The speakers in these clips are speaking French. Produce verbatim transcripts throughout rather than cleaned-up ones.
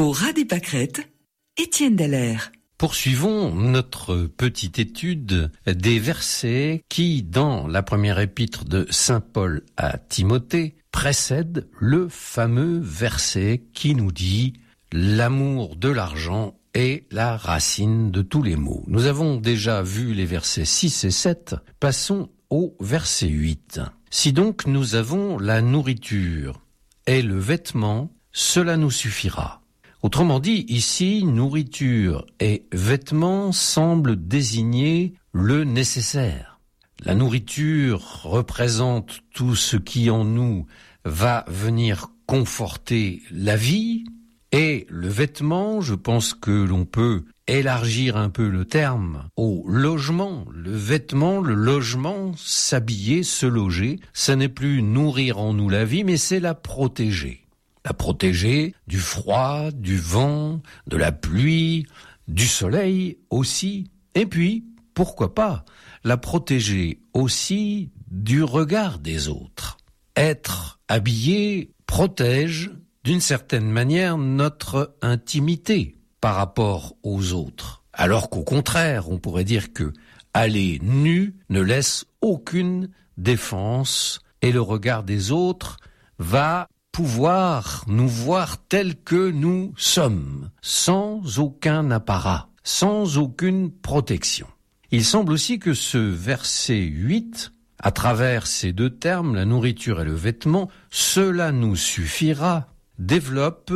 Au ras des pâquerettes, Étienne Dallaire. Poursuivons notre petite étude des versets qui, dans la première épître de saint Paul à Timothée, précèdent le fameux verset qui nous dit « L'amour de l'argent est la racine de tous les maux ». Nous avons déjà vu les versets six et sept, passons au verset huit. « Si donc nous avons la nourriture et le vêtement, cela nous suffira. » Autrement dit, ici, nourriture et vêtements semblent désigner le nécessaire. La nourriture représente tout ce qui en nous va venir conforter la vie, et le vêtement, je pense que l'on peut élargir un peu le terme au logement. Le vêtement, le logement, s'habiller, se loger, ça n'est plus nourrir en nous la vie, mais c'est la protéger. La protéger du froid, du vent, de la pluie, du soleil aussi. Et puis, pourquoi pas, la protéger aussi du regard des autres. Être habillé protège d'une certaine manière notre intimité par rapport aux autres. Alors qu'au contraire, on pourrait dire que aller nu ne laisse aucune défense et le regard des autres va pouvoir nous voir tels que nous sommes, sans aucun apparat, sans aucune protection. Il semble aussi que ce verset huit, à travers ces deux termes, la nourriture et le vêtement, cela nous suffira, développe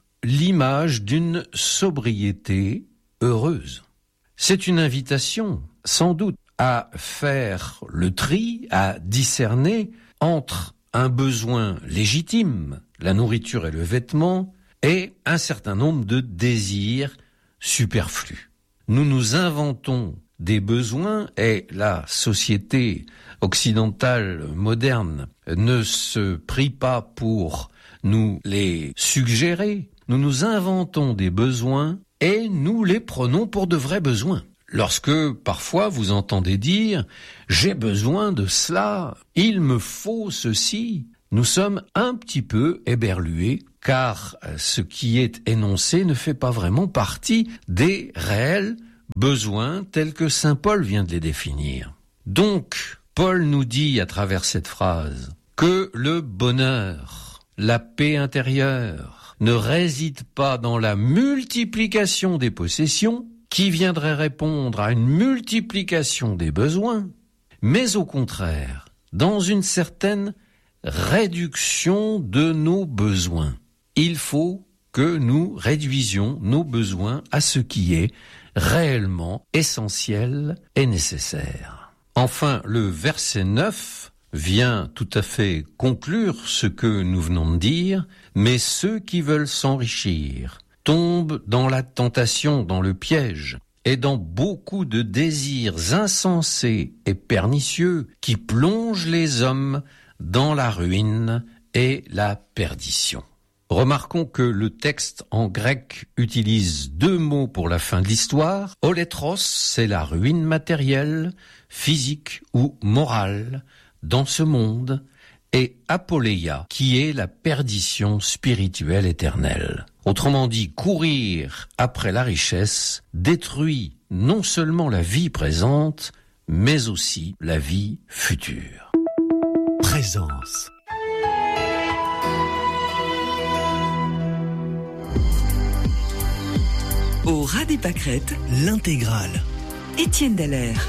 l'image d'une sobriété heureuse. C'est une invitation, sans doute, à faire le tri, à discerner entre un besoin légitime, la nourriture et le vêtement, et un certain nombre de désirs superflus. Nous nous inventons des besoins et la société occidentale moderne ne se prie pas pour nous les suggérer. Nous nous inventons des besoins et nous les prenons pour de vrais besoins. Lorsque, parfois, vous entendez dire « j'ai besoin de cela, il me faut ceci », nous sommes un petit peu éberlués, car ce qui est énoncé ne fait pas vraiment partie des réels besoins tels que saint Paul vient de les définir. Donc, Paul nous dit à travers cette phrase que le bonheur, la paix intérieure, ne réside pas dans la multiplication des possessions, qui viendrait répondre à une multiplication des besoins, mais au contraire, dans une certaine réduction de nos besoins. Il faut que nous réduisions nos besoins à ce qui est réellement essentiel et nécessaire. Enfin, le verset neuf vient tout à fait conclure ce que nous venons de dire, mais ceux qui veulent s'enrichir tombent dans la tentation, dans le piège, et dans beaucoup de désirs insensés et pernicieux qui plongent les hommes dans la ruine et la perdition. Remarquons que le texte en grec utilise deux mots pour la fin de l'histoire. Olétros, c'est la ruine matérielle, physique ou morale dans ce monde, et apoleia, qui est la perdition spirituelle éternelle. Autrement dit, courir après la richesse détruit non seulement la vie présente, mais aussi la vie future. Présence. Au ras des pâquerettes, l'intégrale. Étienne Dallaire.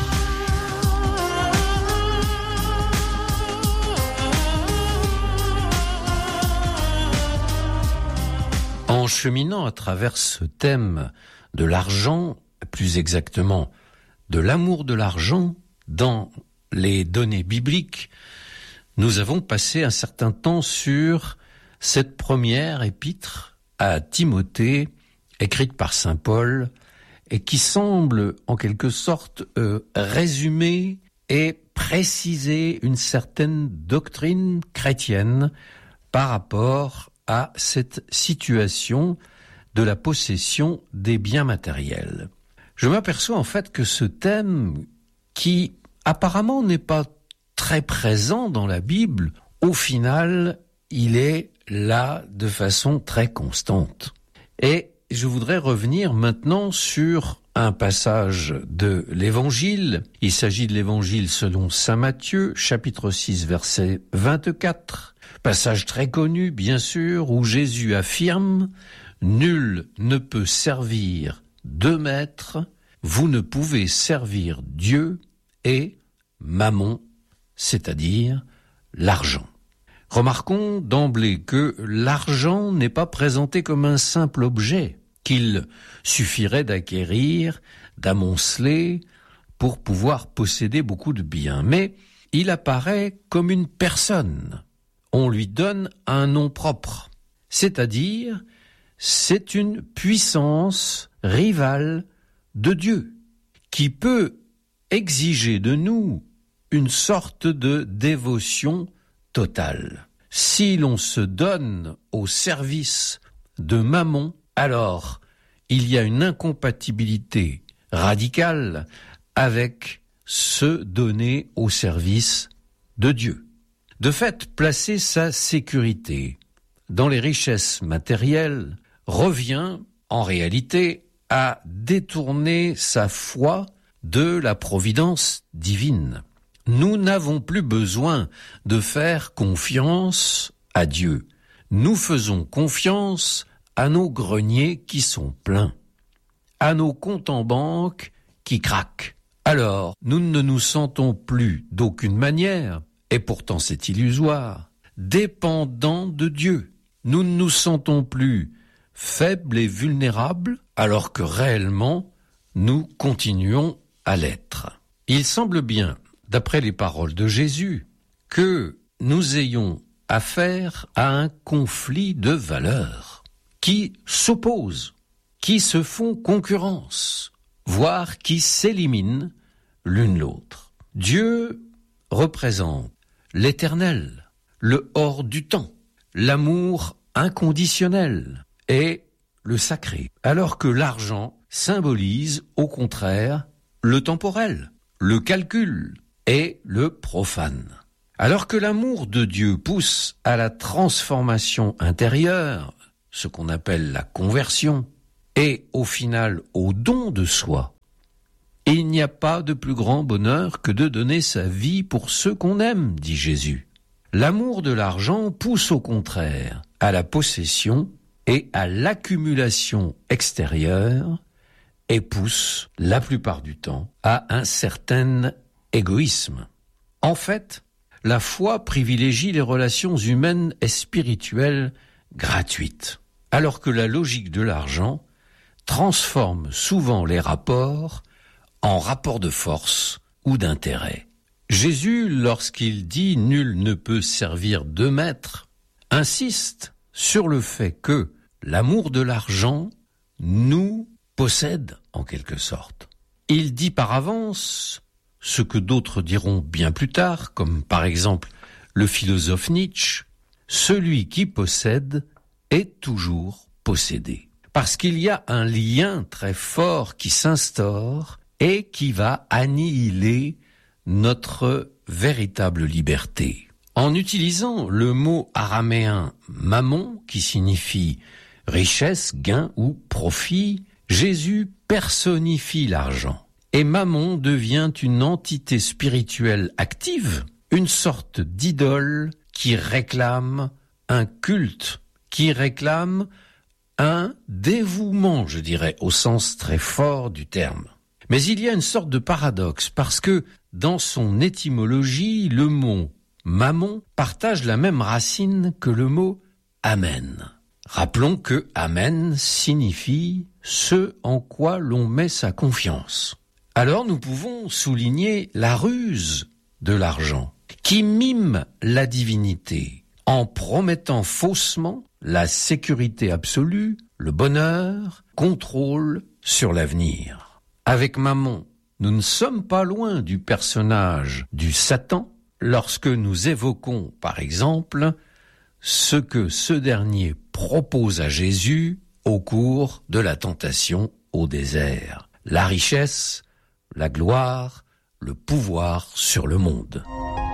En cheminant à travers ce thème de l'argent, plus exactement de l'amour de l'argent dans les données bibliques, nous avons passé un certain temps sur cette première épître à Timothée, écrite par saint Paul, et qui semble en quelque sorte euh, résumer et préciser une certaine doctrine chrétienne par rapport à cette situation de la possession des biens matériels. Je m'aperçois en fait que ce thème, qui apparemment n'est pas très présent dans la Bible, au final, il est là de façon très constante. Et je voudrais revenir maintenant sur un passage de l'Évangile. Il s'agit de l'Évangile selon saint Matthieu, chapitre six, verset vingt-quatre. Passage très connu, bien sûr, où Jésus affirme « Nul ne peut servir deux maîtres, vous ne pouvez servir Dieu et Mammon, c'est-à-dire l'argent. » Remarquons d'emblée que l'argent n'est pas présenté comme un simple objet qu'il suffirait d'acquérir, d'amonceler pour pouvoir posséder beaucoup de biens, mais il apparaît comme une personne. On lui donne un nom propre, c'est-à-dire c'est une puissance rivale de Dieu qui peut exiger de nous une sorte de dévotion totale. Si l'on se donne au service de Mammon, alors il y a une incompatibilité radicale avec se donner au service de Dieu. De fait, placer sa sécurité dans les richesses matérielles revient en réalité à détourner sa foi de la providence divine. Nous n'avons plus besoin de faire confiance à Dieu. Nous faisons confiance à nos greniers qui sont pleins, à nos comptes en banque qui craquent. Alors, nous ne nous sentons plus d'aucune manière, et pourtant c'est illusoire, dépendants de Dieu. Nous ne nous sentons plus faibles et vulnérables, alors que réellement, nous continuons à l'être. Il semble bien, d'après les paroles de Jésus, que nous ayons affaire à un conflit de valeurs qui s'opposent, qui se font concurrence, voire qui s'éliminent l'une l'autre. Dieu représente l'éternel, le hors du temps, l'amour inconditionnel et le sacré, alors que l'argent symbolise au contraire le temporel, le calcul et le profane. Alors que l'amour de Dieu pousse à la transformation intérieure, ce qu'on appelle la conversion, et au final au don de soi, il n'y a pas de plus grand bonheur que de donner sa vie pour ceux qu'on aime, dit Jésus. L'amour de l'argent pousse au contraire à la possession et à l'accumulation extérieure et pousse, la plupart du temps, à un certain égoïsme. En fait, la foi privilégie les relations humaines et spirituelles gratuites, alors que la logique de l'argent transforme souvent les rapports en rapports de force ou d'intérêt. Jésus, lorsqu'il dit « Nul ne peut servir deux maîtres », insiste sur le fait que l'amour de l'argent nous possède en quelque sorte. Il dit par avance ce que d'autres diront bien plus tard, comme par exemple le philosophe Nietzsche, « Celui qui possède est toujours possédé ». Parce qu'il y a un lien très fort qui s'instaure et qui va annihiler notre véritable liberté. En utilisant le mot araméen « mammon » qui signifie richesse, gain ou profit, Jésus personnifie l'argent. Et Mammon devient une entité spirituelle active, une sorte d'idole qui réclame un culte, qui réclame un dévouement, je dirais, au sens très fort du terme. Mais il y a une sorte de paradoxe, parce que dans son étymologie, le mot « mammon » partage la même racine que le mot « amen ». Rappelons que « amen » signifie « ce en quoi l'on met sa confiance ». Alors nous pouvons souligner la ruse de l'argent, qui mime la divinité, en promettant faussement la sécurité absolue, le bonheur, contrôle sur l'avenir. Avec Mammon, nous ne sommes pas loin du personnage du Satan lorsque nous évoquons, par exemple, ce que ce dernier propose à Jésus au cours de la tentation au désert. La richesse, la gloire, le pouvoir sur le monde.